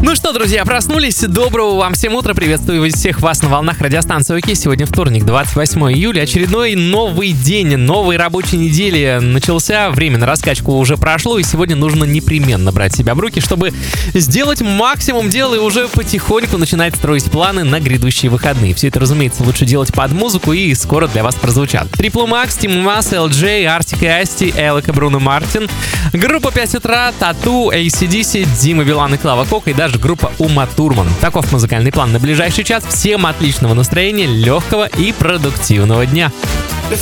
Ну что, друзья, проснулись. Доброго вам всем утра. Приветствую всех вас на волнах радиостанции ОК. Сегодня вторник, 28 июля. Очередной новый день, новой рабочей недели начался. Время на раскачку уже прошло, и сегодня нужно непременно брать себя в руки, чтобы сделать максимум дел и уже потихоньку начинать строить планы на грядущие выходные. Все это, разумеется, лучше делать под музыку, и скоро для вас прозвучат Triple Max, Тим Масс, LJ, Артик и Асти, Элек и Бруно Мартин, группа 5 утра, Тату, AC/DC, Дима Билан и Клава Кока, и даже группа Ума Турман. Таков музыкальный план на ближайший час. Всем отличного настроения, легкого и продуктивного дня. The